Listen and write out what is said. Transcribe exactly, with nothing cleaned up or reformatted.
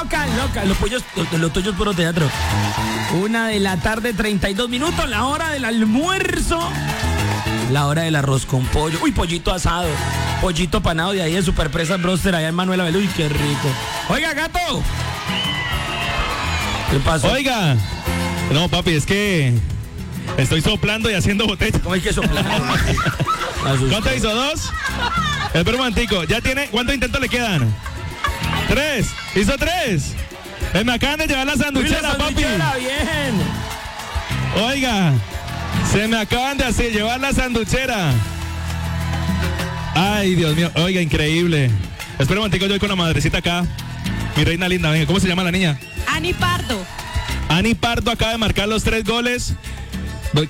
local, local. Los pollos, los, los tuyos puro teatro. Una de la tarde, treinta y dos minutos, la hora del almuerzo. La hora del arroz con pollo. Uy, pollito asado. Pollito panado de ahí de Superpresa Broster, allá en Manuel Abel. Uy, qué rico. Oiga, gato. ¿Qué pasó? Oiga. No, papi, es que estoy soplando y haciendo botella. ¿Cómo hay que soplar? ¿Cuánto hizo? ¿Dos? Espera un momentico. ¿Ya tiene? ¿Cuántos intentos le quedan? ¿Tres? ¿Hizo tres? Eh, me acaban de llevar la sanduchera, Uy, la papi. sanduchera, bien. Oiga, se me acaban de hacer llevar la sanduchera. Ay, Dios mío. Oiga, increíble. Espera un momentico, yo voy con la madrecita acá. Mi reina linda, venga. ¿Cómo se llama la niña? Ani Pardo. Ani Pardo acaba de marcar los tres goles.